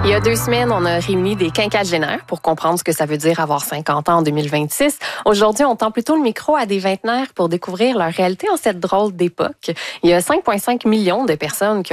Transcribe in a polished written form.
Il y a 2 semaines, on a réuni des quinquagénaires pour comprendre ce que ça veut dire avoir 50 ans en 2026. Aujourd'hui, on tend plutôt le micro à des vingtenaires pour découvrir leur réalité en cette drôle d'époque. Il y a 5,5 millions de personnes qui